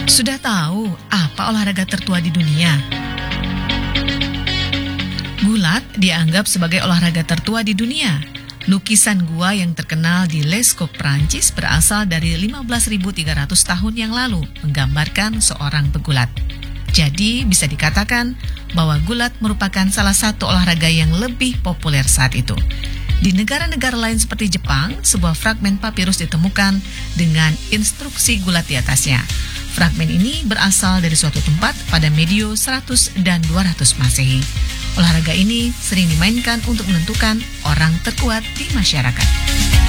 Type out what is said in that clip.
Sudah tahu apa olahraga tertua di dunia? Gulat dianggap sebagai olahraga tertua di dunia. Lukisan gua yang terkenal di Lascaux, Prancis berasal dari 15.300 tahun yang lalu, menggambarkan seorang pegulat. Jadi bisa dikatakan bahwa gulat merupakan salah satu olahraga yang lebih populer saat itu. Di negara-negara lain seperti Jepang, sebuah fragmen papirus ditemukan dengan instruksi gulat di atasnya. Fragmen ini berasal dari suatu tempat pada medio 100 dan 200 Masehi. Olahraga ini sering dimainkan untuk menentukan orang terkuat di masyarakat.